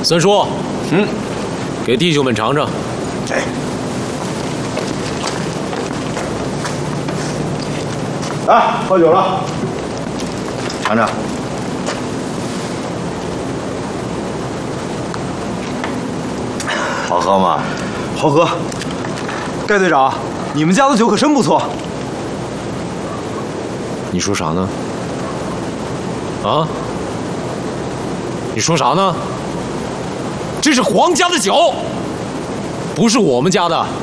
三叔，给弟兄们尝尝。 哎，来，喝酒了，尝尝。好喝吗？ 好喝。盖队长，你们家的酒可真不错。 你说啥呢？啊？你说啥呢？这是皇家的酒，不是我们家的。